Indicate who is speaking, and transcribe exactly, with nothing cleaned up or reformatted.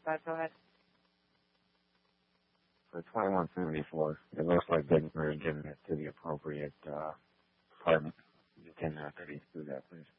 Speaker 1: but go ahead.
Speaker 2: For twenty-one seventy-four, it looks like they were giving it to the appropriate uh, department. You can uh, please do that, please.